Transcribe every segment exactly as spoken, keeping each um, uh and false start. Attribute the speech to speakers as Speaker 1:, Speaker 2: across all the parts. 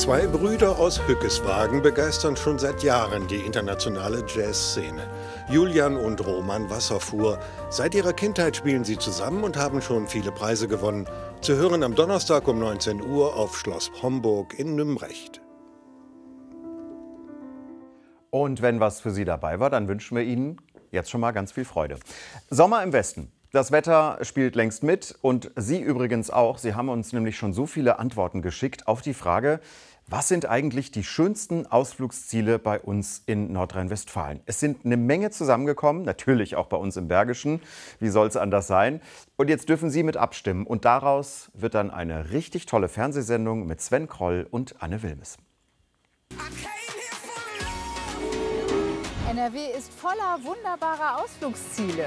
Speaker 1: Zwei Brüder aus Hückeswagen begeistern schon seit Jahren die internationale Jazzszene. Julian und Roman Wasserfuhr. Seit ihrer Kindheit spielen sie zusammen und haben schon viele Preise gewonnen. Zu hören am Donnerstag um neunzehn Uhr auf Schloss Homburg in Nümbrecht.
Speaker 2: Und wenn was für Sie dabei war, dann wünschen wir Ihnen jetzt schon mal ganz viel Freude. Sommer im Westen. Das Wetter spielt längst mit und Sie übrigens auch. Sie haben uns nämlich schon so viele Antworten geschickt auf die Frage, was sind eigentlich die schönsten Ausflugsziele bei uns in Nordrhein-Westfalen? Es sind eine Menge zusammengekommen, natürlich auch bei uns im Bergischen. Wie soll es anders sein? Und jetzt dürfen Sie mit abstimmen. Und daraus wird dann eine richtig tolle Fernsehsendung mit Sven Kroll und Anne Wilmes.
Speaker 3: N R W ist voller wunderbarer Ausflugsziele.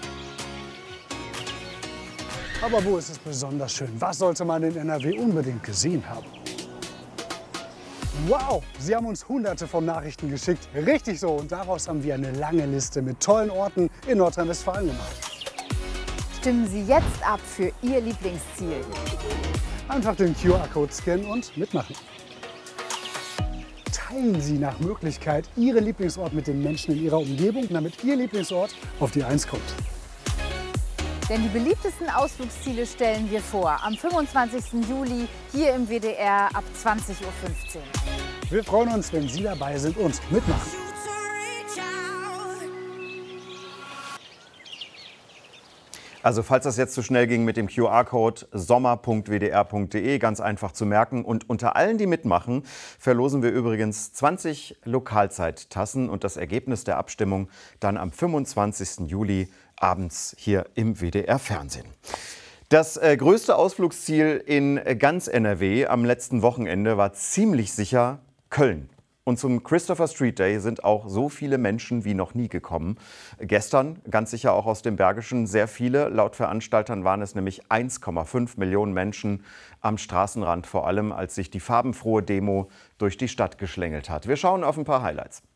Speaker 4: Aber wo ist es besonders schön? Was sollte man in N R W unbedingt gesehen haben? Wow, Sie haben uns hunderte von Nachrichten geschickt. Richtig so. Und daraus haben wir eine lange Liste mit tollen Orten in Nordrhein-Westfalen gemacht.
Speaker 3: Stimmen Sie jetzt ab für Ihr Lieblingsziel.
Speaker 4: Einfach den Q R-Code scannen und mitmachen. Teilen Sie nach Möglichkeit Ihren Lieblingsort mit den Menschen in Ihrer Umgebung, damit Ihr Lieblingsort auf die Eins kommt.
Speaker 3: Denn die beliebtesten Ausflugsziele stellen wir vor. Am fünfundzwanzigsten Juli hier im W D R ab zwanzig Uhr fünfzehn.
Speaker 4: Wir freuen uns, wenn Sie dabei sind und mitmachen.
Speaker 2: Also falls das jetzt zu schnell ging mit dem Q R-Code sommer punkt w d r punkt d e, ganz einfach zu merken. Und unter allen, die mitmachen, verlosen wir übrigens zwanzig Lokalzeittassen und das Ergebnis der Abstimmung dann am fünfundzwanzigsten Juli abends hier im W D R-Fernsehen. Das äh, größte Ausflugsziel in äh, ganz N R W am letzten Wochenende war ziemlich sicher Köln. Und zum Christopher Street Day sind auch so viele Menschen wie noch nie gekommen. Gestern ganz sicher auch aus dem Bergischen sehr viele. Laut Veranstaltern waren es nämlich eins Komma fünf Millionen Menschen am Straßenrand, vor allem als sich die farbenfrohe Demo durch die Stadt geschlängelt hat. Wir schauen auf ein paar Highlights.